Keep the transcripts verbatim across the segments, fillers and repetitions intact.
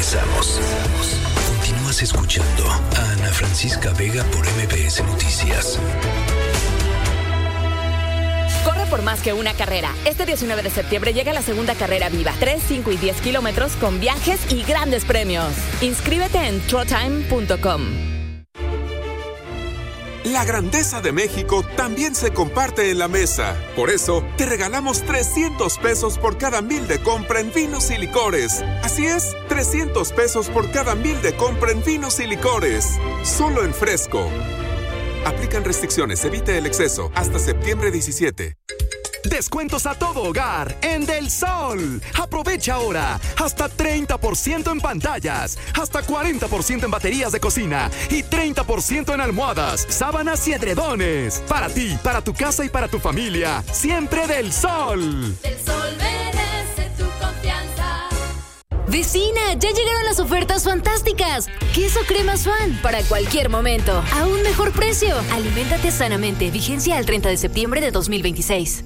Regresamos. Continúas escuchando a Ana Francisca Vega por M B S Noticias. Corre por más que una carrera. Este diecinueve de septiembre llega la segunda carrera viva. tres, cinco y diez kilómetros con viajes y grandes premios. Inscríbete en trotime punto com. La grandeza de México también se comparte en la mesa. Por eso, te regalamos trescientos pesos por cada mil de compra en vinos y licores. Así es, trescientos pesos por cada mil de compra en vinos y licores. Solo en Fresco. Aplican restricciones, evite el exceso. Hasta septiembre diecisiete. Descuentos a todo hogar en Del Sol. Aprovecha ahora. Hasta treinta por ciento en pantallas, hasta cuarenta por ciento en baterías de cocina y treinta por ciento en almohadas, sábanas y edredones. Para ti, para tu casa y para tu familia. Siempre Del Sol. Del Sol merece tu confianza. Vecina, ya llegaron las ofertas fantásticas. Queso crema Swan para cualquier momento. A un mejor precio. Aliméntate sanamente. Vigencia al treinta de septiembre de dos mil veintiséis.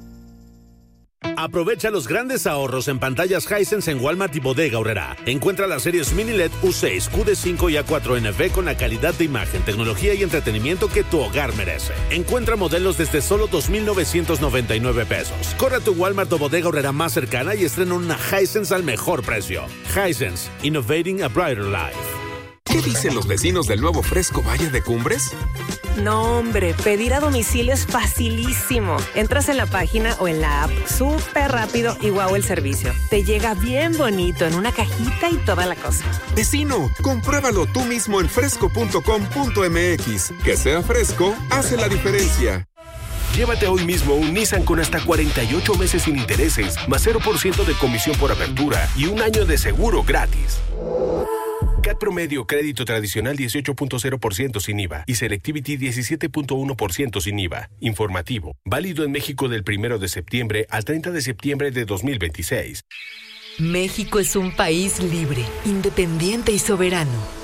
Aprovecha los grandes ahorros en pantallas Hisense en Walmart y Bodega Aurrerá. Encuentra las series Mini L E D U seis, Q D cinco y A cuatro N V con la calidad de imagen, tecnología y entretenimiento que tu hogar merece. Encuentra modelos desde solo dos mil novecientos noventa y nueve pesos. Corre a tu Walmart o Bodega Aurrerá más cercana y estrena una Hisense al mejor precio. Hisense, innovating a brighter life. ¿Qué dicen los vecinos del nuevo Fresco Valle de Cumbres? No, hombre, pedir a domicilio es facilísimo. Entras en la página o en la app, súper rápido y guau el servicio. Te llega bien bonito en una cajita y toda la cosa. Vecino, compruébalo tú mismo en fresco punto com punto m x. Que sea fresco, hace la diferencia. Llévate hoy mismo un Nissan con hasta cuarenta y ocho meses sin intereses, más cero por ciento de comisión por apertura y un año de seguro gratis. C A T promedio crédito tradicional dieciocho punto cero por ciento sin I V A y Selectivity diecisiete punto uno por ciento sin I V A. Informativo. Válido en México del primero de septiembre al treinta de septiembre de dos mil veintiséis. México es un país libre, independiente y soberano.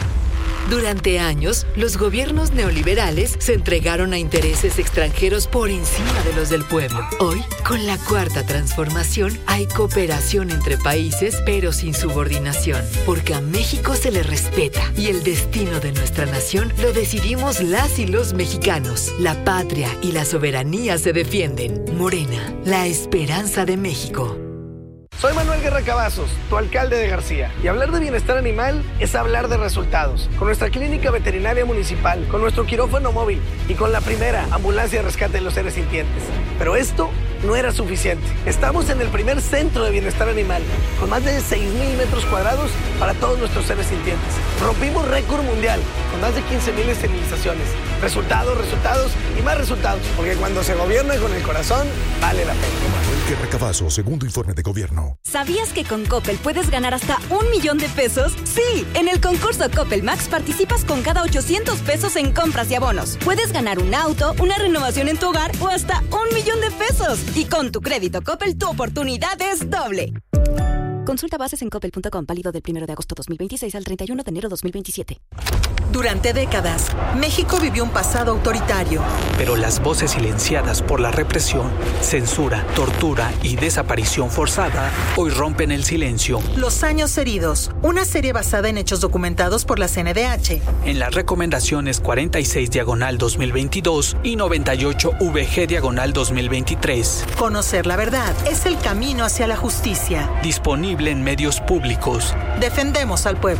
Durante años, los gobiernos neoliberales se entregaron a intereses extranjeros por encima de los del pueblo. Hoy, con la Cuarta Transformación, hay cooperación entre países, pero sin subordinación, porque a México se le respeta y el destino de nuestra nación lo decidimos las y los mexicanos. La patria y la soberanía se defienden. Morena, la esperanza de México. Soy Manuel Guerra Cavazos, tu alcalde de García, y hablar de bienestar animal es hablar de resultados. Con nuestra clínica veterinaria municipal, con nuestro quirófano móvil y con la primera ambulancia de rescate de los seres sintientes. Pero esto no era suficiente. Estamos en el primer centro de bienestar animal, con más de seis mil metros cuadrados para todos nuestros seres sintientes. Rompimos récord mundial, con más de quince mil esterilizaciones. Resultados, resultados y más resultados, porque cuando se gobierna con el corazón, vale la pena. Manuel Guerra Cavazos, segundo informe de gobierno. ¿Sabías que con Coppel puedes ganar hasta un millón de pesos? Sí, en el concurso Coppel Max participas con cada ochocientos pesos en compras y abonos. Puedes ganar un auto, una renovación en tu hogar o hasta un millón de pesos. Y con tu crédito Coppel, tu oportunidad es doble. Consulta bases en coppel punto com, válido del primero de agosto dos mil veintiséis al treinta y uno de enero dos mil veintisiete. Durante décadas, México vivió un pasado autoritario. Pero las voces silenciadas por la represión, censura, tortura y desaparición forzada hoy rompen el silencio. Los años heridos, una serie basada en hechos documentados por la C N D H. En las recomendaciones cuarenta y seis diagonal dos mil veintidós y noventa y ocho V G diagonal dos mil veintitrés. Conocer la verdad es el camino hacia la justicia. Disponible en medios públicos. Defendemos al pueblo.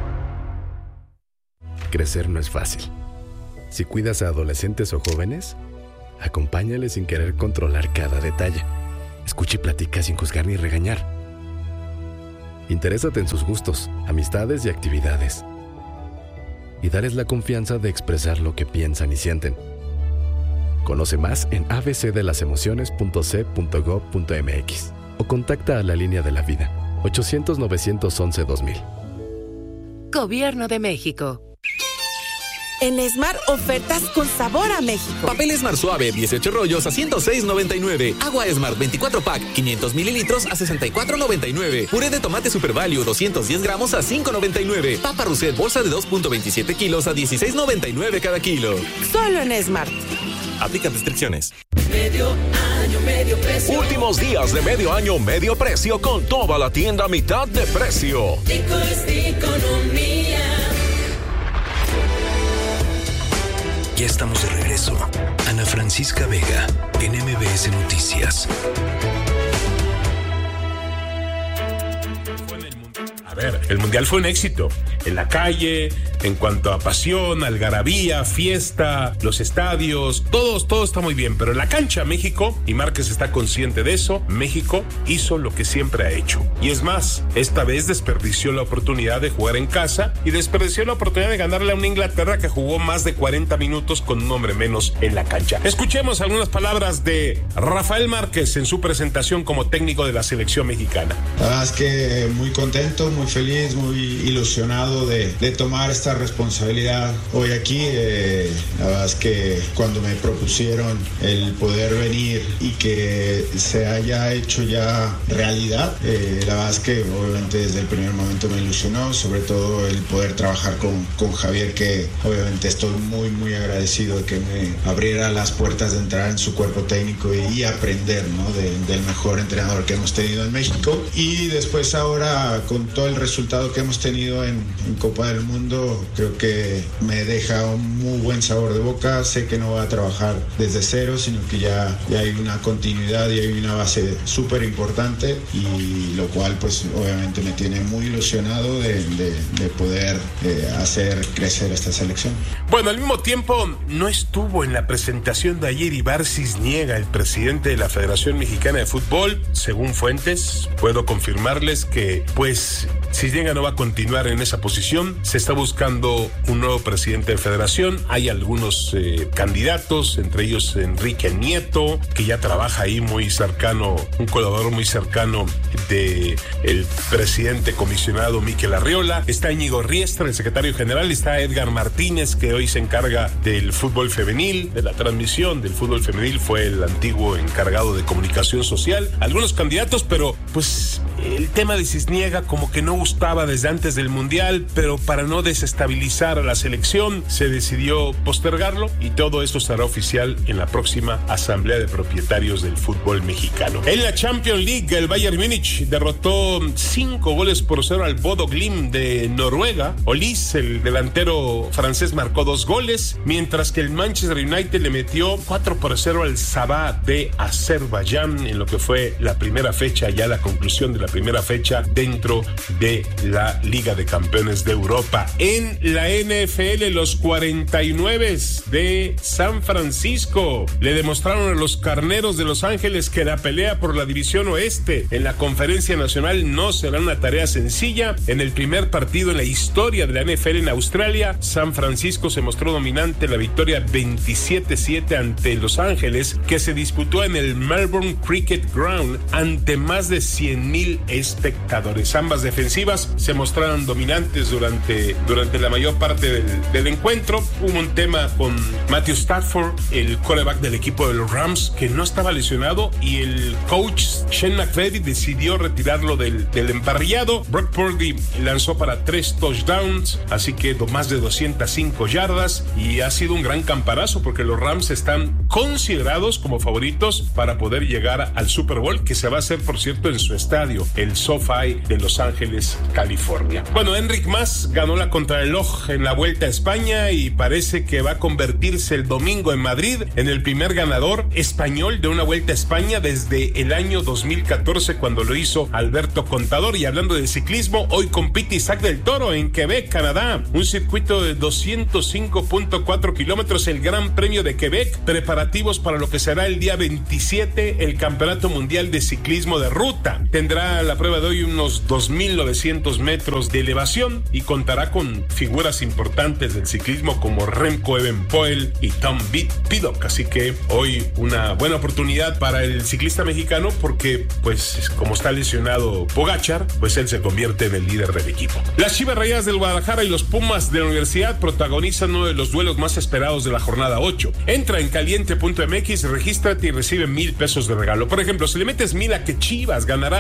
Crecer no es fácil. Si cuidas a adolescentes o jóvenes, acompáñales sin querer controlar cada detalle. Escucha y platica sin juzgar ni regañar. Interésate en sus gustos, amistades y actividades. Y dales la confianza de expresar lo que piensan y sienten. Conoce más en a b c de las emociones punto c punto gob punto m x o contacta a la línea de la vida ochocientos, novecientos once, dos mil. Gobierno de México. En Smart, ofertas con sabor a México. Papel Smart Suave, dieciocho rollos a ciento seis noventa y nueve. Agua Smart veinticuatro pack, quinientos mililitros a sesenta y cuatro noventa y nueve. Puré de tomate Super Value, doscientos diez gramos a cinco noventa y nueve. Papa Rousset, bolsa de dos punto veintisiete kilos a dieciséis noventa y nueve cada kilo. Solo en Smart. Aplican restricciones. Medio año, medio precio. Últimos días de medio año, medio precio con toda la tienda a mitad de precio. Licores de economía. Ya estamos de regreso. Ana Francisca Vega, en M B S Noticias. A ver, el Mundial fue un éxito. En la calle, en cuanto a pasión, algarabía, fiesta, los estadios, todos, todo está muy bien. Pero en la cancha, México, y Márquez está consciente de eso, México hizo lo que siempre ha hecho. Y es más, esta vez desperdició la oportunidad de jugar en casa y desperdició la oportunidad de ganarle a una Inglaterra que jugó más de cuarenta minutos con un hombre menos en la cancha. Escuchemos algunas palabras de Rafael Márquez en su presentación como técnico de la selección mexicana. La verdad es que muy contento, muy feliz, muy ilusionado de, de tomar esta responsabilidad hoy aquí. Eh, la verdad es que cuando me propusieron el poder venir y que se haya hecho ya realidad, eh, la verdad es que obviamente desde el primer momento me ilusionó, sobre todo el poder trabajar con, con Javier, que obviamente estoy muy muy agradecido de que me abriera las puertas de entrar en su cuerpo técnico y, y aprender, ¿no? de, del mejor entrenador que hemos tenido en México. Y después ahora con todo el resultado que hemos tenido en, en Copa del Mundo, creo que me deja un muy buen sabor de boca. Sé que no voy a trabajar desde cero, sino que ya, ya hay una continuidad y hay una base súper importante, y lo cual pues obviamente me tiene muy ilusionado de, de, de poder eh, hacer crecer esta selección. Bueno, al mismo tiempo no estuvo en la presentación de ayer Ibar Cisniega, el presidente de la Federación Mexicana de Fútbol. Según fuentes, puedo confirmarles que pues Cisniega no va a continuar en esa posición. Se está buscando un nuevo presidente de federación. Hay algunos eh, candidatos, entre ellos Enrique Nieto, que ya trabaja ahí muy cercano, un colaborador muy cercano de el presidente comisionado Miquel Arriola. Está Íñigo Riestra, el secretario general. Está Edgar Martínez, que hoy se encarga del fútbol femenil, de la transmisión del fútbol femenil. Fue el antiguo encargado de comunicación social. Algunos candidatos, pero pues el tema de Cisniega como que no gustaba desde antes del Mundial, pero para no desestabilizar a la selección se decidió postergarlo, y todo esto será oficial en la próxima Asamblea de Propietarios del Fútbol Mexicano. En la Champions League, el Bayern Múnich derrotó cinco goles por cero al Bodo Glimt de Noruega. Olis, el delantero francés, marcó dos goles, mientras que el Manchester United le metió cuatro por cero al Sabah de Azerbaiyán en lo que fue la primera fecha, ya la conclusión de la primera fecha dentro de la Liga de Campeones de Europa. En la N F L, los cuarenta y nueve de San Francisco le demostraron a los Carneros de Los Ángeles que la pelea por la división oeste en la Conferencia Nacional no será una tarea sencilla. En el primer partido en la historia de la N F L en Australia, San Francisco se mostró dominante en la victoria veintisiete siete ante Los Ángeles, que se disputó en el Melbourne Cricket Ground ante más de cien mil espectadores. Ambas defensivas se mostraron dominantes durante, durante la mayor parte del, del encuentro. Hubo un tema con Matthew Stafford, el quarterback del equipo de los Rams, que no estaba lesionado, y el coach Shane McVay decidió retirarlo del, del emparrillado. Brock Purdy lanzó para tres touchdowns, así que más de doscientas cinco yardas, y ha sido un gran campanazo porque los Rams están considerados como favoritos para poder llegar al Super Bowl, que se va a hacer, por cierto, en su estadio, el SoFi de Los Ángeles, California. Bueno, Enric Mas ganó la contrarreloj en la Vuelta a España y parece que va a convertirse el domingo en Madrid en el primer ganador español de una Vuelta a España desde el año dos mil catorce, cuando lo hizo Alberto Contador. Y hablando de ciclismo, hoy compite Isaac del Toro en Quebec, Canadá, un circuito de doscientos cinco punto cuatro kilómetros, el Gran Premio de Quebec, preparativos para lo que será el día veintisiete, el Campeonato Mundial de Ciclismo de Ruta. Tendrá la prueba de hoy unos dos mil novecientos metros de elevación y contará con figuras importantes del ciclismo como Remco Evenepoel y Tom Pidcock. Así que hoy una buena oportunidad para el ciclista mexicano, porque pues como está lesionado Pogačar, pues él se convierte en el líder del equipo. Las Chivas Rayadas del Guadalajara y los Pumas de la Universidad protagonizan uno de los duelos más esperados de la jornada ocho. Entra en caliente punto m x, regístrate y recibe mil pesos de regalo. Por ejemplo, si le metes mil a que Chivas ganará por dos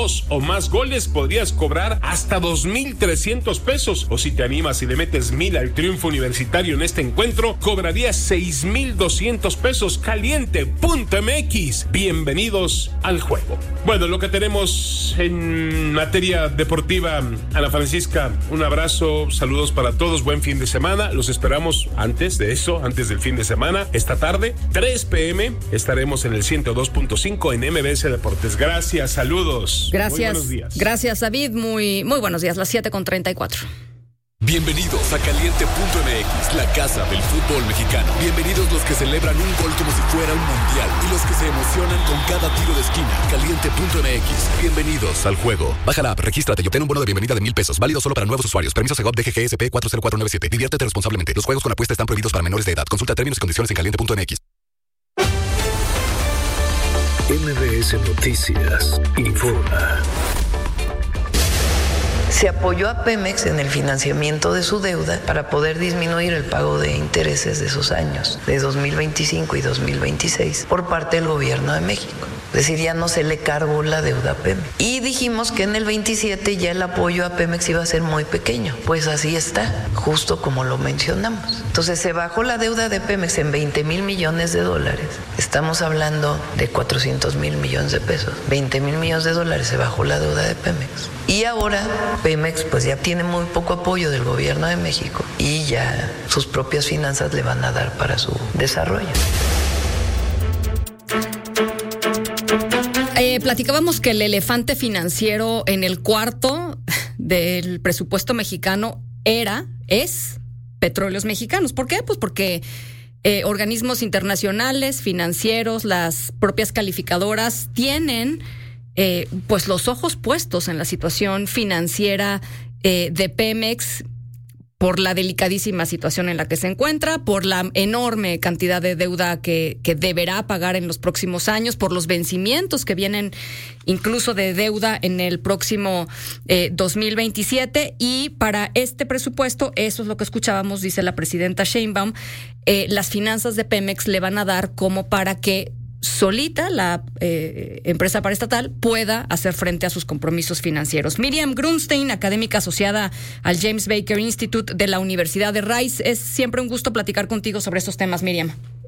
dos o más goles podrías cobrar hasta dos mil trescientos pesos. O si te animas y le metes mil al triunfo universitario en este encuentro, cobrarías seis mil doscientos pesos. Caliente punto m x. Bienvenidos al juego. Bueno, lo que tenemos en materia deportiva, Ana Francisca, un abrazo, saludos para todos, buen fin de semana. Los esperamos antes de eso, antes del fin de semana. Esta tarde, tres p.m., estaremos en el ciento dos punto cinco en M B S Deportes. Gracias, saludos. Gracias. Muy buenos días. Gracias, David. Muy, muy buenos días, las siete con treinta y cuatro. Bienvenidos a Caliente punto m x, la casa del fútbol mexicano. Bienvenidos los que celebran un gol como si fuera un mundial y los que se emocionan con cada tiro de esquina. Caliente punto m x. Bienvenidos al juego. Baja la app, regístrate y obtén un bono de bienvenida de mil pesos. Válido solo para nuevos usuarios. Permiso Segov D G G S P cuatro cero cuatro nueve siete. Diviértete responsablemente. Los juegos con apuesta están prohibidos para menores de edad. Consulta términos y condiciones en caliente punto m x. M B S Noticias informa. Se apoyó a Pemex en el financiamiento de su deuda para poder disminuir el pago de intereses de esos años, de dos mil veinticinco y dos mil veintiséis, por parte del gobierno de México. Es decir, ya no se le cargó la deuda a Pemex. Y dijimos que en el veintisiete ya el apoyo a Pemex iba a ser muy pequeño. Pues así está, justo como lo mencionamos. Entonces se bajó la deuda de Pemex en veinte mil millones de dólares. Estamos hablando de cuatrocientos mil millones de pesos. veinte mil millones de dólares se bajó la deuda de Pemex. Y ahora Pemex pues ya tiene muy poco apoyo del gobierno de México y ya sus propias finanzas le van a dar para su desarrollo. Eh, platicábamos que el elefante financiero en el cuarto del presupuesto mexicano era, es, Petróleos Mexicanos. ¿Por qué? Pues porque eh, organismos internacionales, financieros, las propias calificadoras tienen eh, pues los ojos puestos en la situación financiera eh, de Pemex, por la delicadísima situación en la que se encuentra, por la enorme cantidad de deuda que, que deberá pagar en los próximos años, por los vencimientos que vienen incluso de deuda en el próximo eh, dos mil veintisiete. Y para este presupuesto, eso es lo que escuchábamos, dice la presidenta Sheinbaum, eh, las finanzas de Pemex le van a dar como para que solita la eh, empresa paraestatal pueda hacer frente a sus compromisos financieros. Miriam Grunstein, académica asociada al James Baker Institute de la Universidad de Rice. Es siempre un gusto platicar contigo sobre estos temas, Miriam.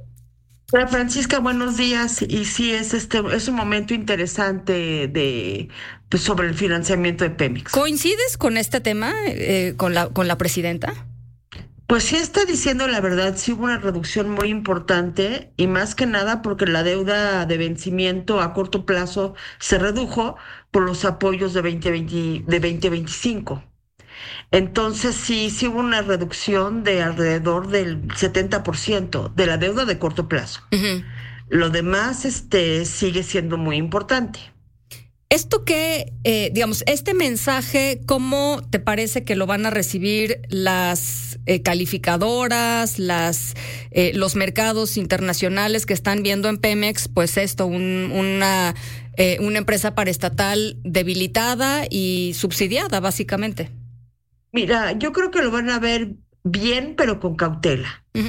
Hola Francisca, buenos días. Y sí, es este es un momento interesante de pues, sobre el financiamiento de Pemex. ¿Coincides con este tema, eh, con la con la presidenta? Pues sí está diciendo la verdad, sí hubo una reducción muy importante y más que nada porque la deuda de vencimiento a corto plazo se redujo por los apoyos de veinte veinte, de veinte veinticinco. Entonces sí, sí hubo una reducción de alrededor del setenta por ciento de la deuda de corto plazo. Uh-huh. Lo demás este, sigue siendo muy importante. Esto que, eh, digamos, este mensaje, ¿cómo te parece que lo van a recibir las eh, calificadoras, las eh, los mercados internacionales que están viendo en Pemex, pues esto, un, una, eh, una empresa paraestatal debilitada y subsidiada, básicamente? Mira, yo creo que lo van a ver bien, pero con cautela. Uh-huh.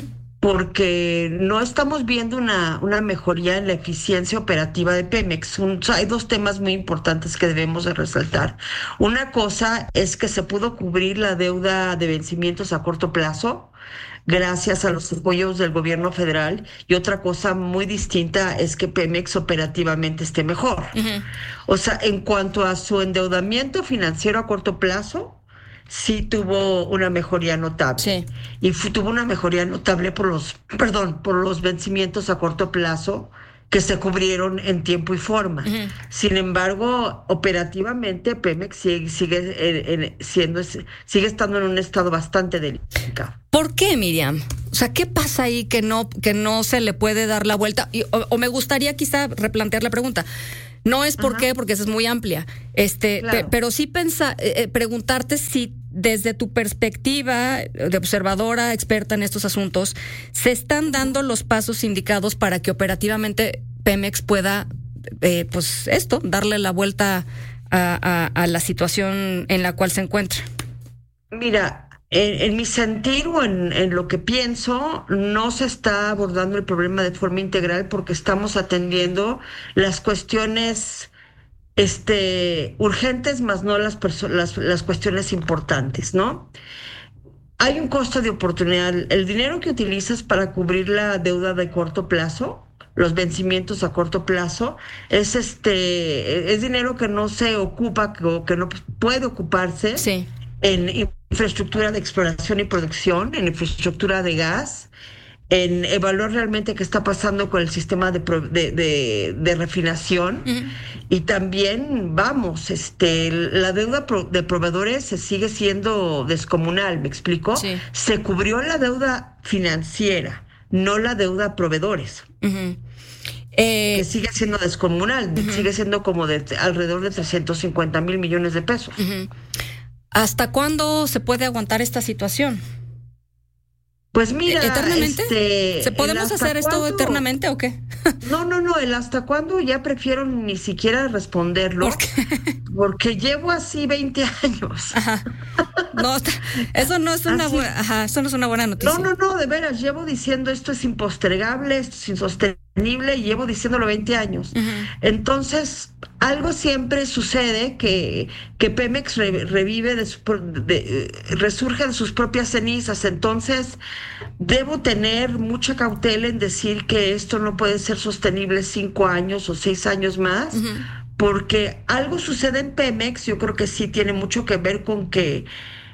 Porque no estamos viendo una, una mejoría en la eficiencia operativa de Pemex. Un, hay dos temas muy importantes que debemos de resaltar. Una cosa es que se pudo cubrir la deuda de vencimientos a corto plazo gracias a los apoyos del gobierno federal, y otra cosa muy distinta es que Pemex operativamente esté mejor. Uh-huh. O sea, en cuanto a su endeudamiento financiero a corto plazo, sí tuvo una mejoría notable. Sí. Y fu- tuvo una mejoría notable por los, perdón, por los vencimientos a corto plazo que se cubrieron en tiempo y forma. Uh-huh. Sin embargo, operativamente Pemex sigue, sigue eh, siendo, sigue estando en un estado bastante delicado. ¿Por qué, Miriam? O sea, ¿qué pasa ahí que no, que no se le puede dar la vuelta? Y, o, o me gustaría quizá replantear la pregunta. No es por Ajá. qué, porque esa es muy amplia. Este, claro. pe, pero sí pensa, eh, preguntarte si desde tu perspectiva de observadora, experta en estos asuntos, se están dando los pasos indicados para que operativamente Pemex pueda, eh, pues esto, darle la vuelta a, a, a la situación en la cual se encuentra. Mira, En, en mi sentir o en, en lo que pienso, no se está abordando el problema de forma integral porque estamos atendiendo las cuestiones este, urgentes, más no las, perso- las, las cuestiones importantes, ¿no? Hay un costo de oportunidad. El dinero que utilizas para cubrir la deuda de corto plazo, los vencimientos a corto plazo, es este es dinero que no se ocupa o que no puede ocuparse sí. en infraestructura de exploración y producción, en infraestructura de gas, en evaluar realmente qué está pasando con el sistema de, pro, de, de, de refinación. Uh-huh. Y también, vamos, este, la deuda pro, de proveedores se sigue siendo descomunal, ¿me explico? Sí. Se cubrió la deuda financiera, no la deuda a proveedores. Uh-huh. Eh, que sigue siendo descomunal, uh-huh. sigue siendo como de alrededor de trescientos cincuenta mil millones de pesos. Uh-huh. ¿Hasta cuándo se puede aguantar esta situación? Pues mira, ¿eternamente? Este, ¿Se podemos hacer esto cuándo? eternamente o qué? No, no, no, el hasta cuándo ya prefiero ni siquiera responderlo. ¿Por qué? Porque llevo así veinte años. Ajá. No, eso no es una buena, ajá, eso no es una buena noticia. No, no, no, de veras, llevo diciendo esto es impostergable, esto es insostenible y llevo diciéndolo veinte años. Uh-huh. Entonces, algo siempre sucede que, que Pemex re, revive, de su, de, resurge de sus propias cenizas. Entonces, debo tener mucha cautela en decir que esto no puede ser sostenible cinco años o seis años más. Uh-huh. Porque algo sucede en Pemex, yo creo que sí tiene mucho que ver con que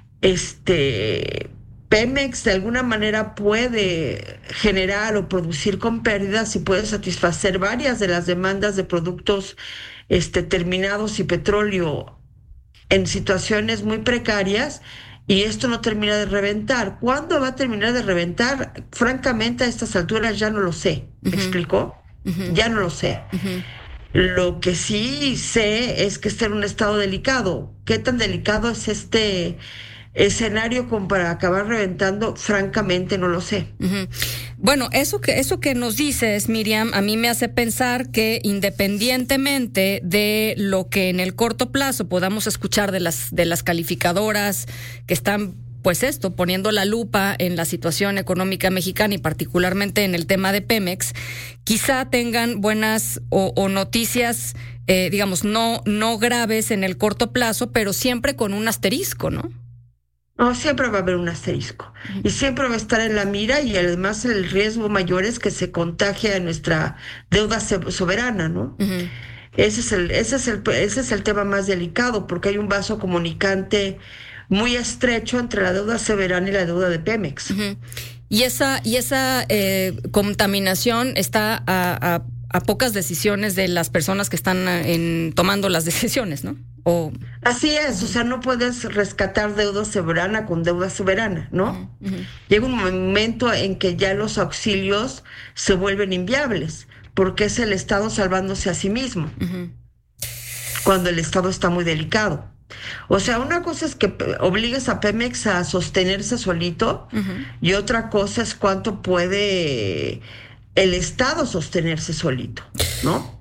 este Pemex de alguna manera puede generar o producir con pérdidas y puede satisfacer varias de las demandas de productos este, terminados y petróleo en situaciones muy precarias, y esto no termina de reventar. ¿Cuándo va a terminar de reventar? Francamente, a estas alturas ya no lo sé. ¿Me uh-huh. explicó? Uh-huh. Ya no lo sé. Uh-huh. Lo que sí sé es que está en un estado delicado. ¿Qué tan delicado es este escenario como para acabar reventando? Francamente no lo sé. Uh-huh. Bueno, eso que eso que nos dices, Miriam, a mí me hace pensar que independientemente de lo que en el corto plazo podamos escuchar de las de las calificadoras que están, pues esto, poniendo la lupa en la situación económica mexicana y particularmente en el tema de Pemex, quizá tengan buenas o, o noticias, eh, digamos, no, no graves en el corto plazo, pero siempre con un asterisco, ¿no? No, siempre va a haber un asterisco. Uh-huh. Y siempre va a estar en la mira, y además el riesgo mayor es que se contagie a nuestra deuda soberana, ¿no? Uh-huh. Ese es el, ese es el, ese es el tema más delicado, porque hay un vaso comunicante muy estrecho entre la deuda soberana y la deuda de Pemex. Uh-huh. Y esa, y esa eh, contaminación está a, a, a pocas decisiones de las personas que están en, tomando las decisiones, ¿no? O... Así es, o sea, no puedes rescatar deuda soberana con deuda soberana, ¿no? Uh-huh. Llega un momento en que ya los auxilios se vuelven inviables, porque es el Estado salvándose a sí mismo, uh-huh. cuando el Estado está muy delicado. O sea, una cosa es que obligues a Pemex a sostenerse solito, uh-huh. y otra cosa es cuánto puede el Estado sostenerse solito, ¿no?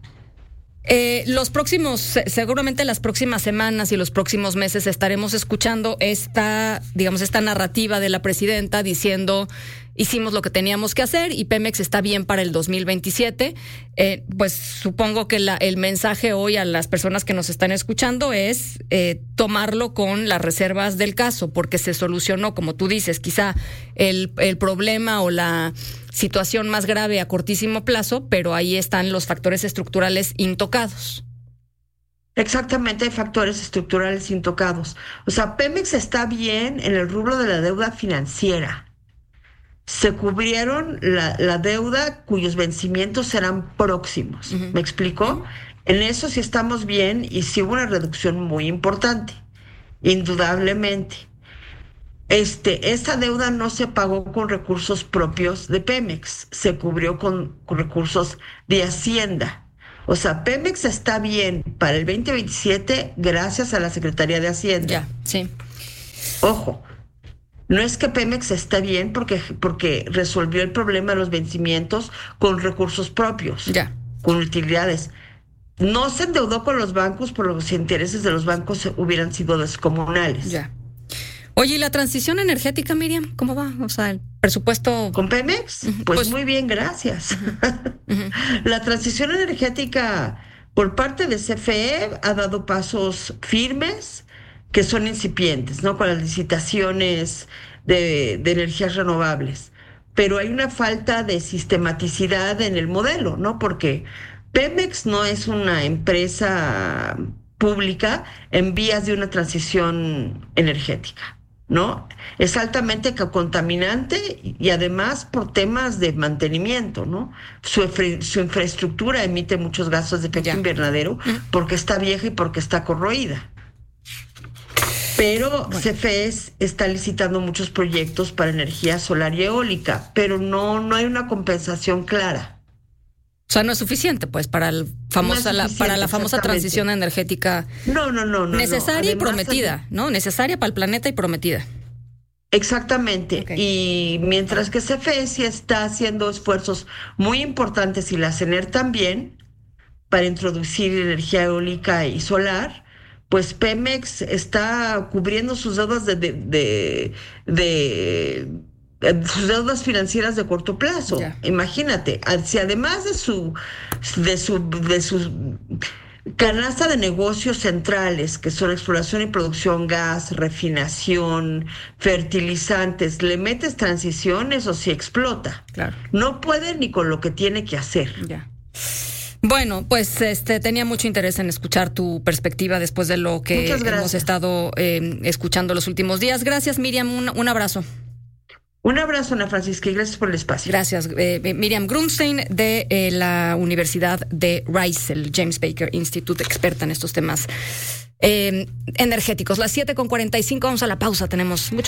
Eh, los próximos, seguramente las próximas semanas y los próximos meses estaremos escuchando esta, digamos, esta narrativa de la presidenta diciendo hicimos lo que teníamos que hacer y Pemex está bien para el dos mil veintisiete. Eh, pues supongo que la, el mensaje hoy a las personas que nos están escuchando es eh, tomarlo con las reservas del caso, porque se solucionó, como tú dices, quizá el, el problema o la situación más grave a cortísimo plazo, pero ahí están los factores estructurales intocados. Exactamente, hay factores estructurales intocados. O sea, Pemex está bien en el rubro de la deuda financiera. Se cubrieron la, la deuda cuyos vencimientos serán próximos. Uh-huh. ¿Me explico? Uh-huh. En eso sí estamos bien y sí hubo una reducción muy importante, indudablemente. Este, esta deuda no se pagó con recursos propios de Pemex, se cubrió con, con recursos de Hacienda. O sea, Pemex está bien para el veinte veintisiete gracias a la Secretaría de Hacienda. Ya, sí. Ojo. No es que Pemex esté bien porque, porque resolvió el problema de los vencimientos con recursos propios, ya. con utilidades. No se endeudó con los bancos, por los intereses de los bancos hubieran sido descomunales. Ya. Oye, ¿y la transición energética, Miriam? ¿Cómo va? O sea, el presupuesto... ¿Con Pemex? Uh-huh. Pues, pues muy bien, gracias. Uh-huh. La transición energética... Por parte de C F E ha dado pasos firmes que son incipientes, ¿no? Con las licitaciones de, de energías renovables. Pero hay una falta de sistematicidad en el modelo, ¿no? Porque Pemex no es una empresa pública en vías de una transición energética, ¿no? Es altamente contaminante y además por temas de mantenimiento, ¿no? Su, su infraestructura emite muchos gases de efecto ya. invernadero porque está vieja y porque está corroída. Pero bueno. C F E está licitando muchos proyectos para energía solar y eólica, pero no, no hay una compensación clara. O sea, no es suficiente, pues, para el famosa, no la, para la famosa transición energética. No, no, no, no. Necesaria no. Además, y prometida, hay... ¿no? Necesaria para el planeta y prometida. Exactamente. Okay. Y mientras que C F E sí está haciendo esfuerzos muy importantes y la CENER también para introducir energía eólica y solar, pues Pemex está cubriendo sus deudas de, de, de, de, de sus deudas financieras de corto plazo. Yeah. Imagínate, si además de su de su de sus canasta de negocios centrales, que son exploración y producción, gas, refinación, fertilizantes, le metes transiciones o si explota. Claro. No puede ni con lo que tiene que hacer. Ya. Yeah. Bueno, pues este tenía mucho interés en escuchar tu perspectiva después de lo que hemos estado eh, escuchando los últimos días. Gracias, Miriam. Un, un abrazo. Un abrazo, Ana Francisca, y gracias por el espacio. Gracias. Eh, Miriam Grunstein, de eh, la Universidad de Rice, el James Baker Institute, experta en estos temas eh, energéticos. Las siete con cuarenta y cinco, vamos a la pausa. Tenemos mucho